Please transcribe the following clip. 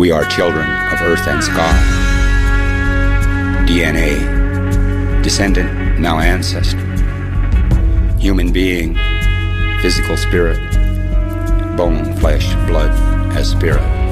We are children of earth and sky. DNA, descendant, now ancestor. Human being, physical spirit. Bone, flesh, blood as spirit.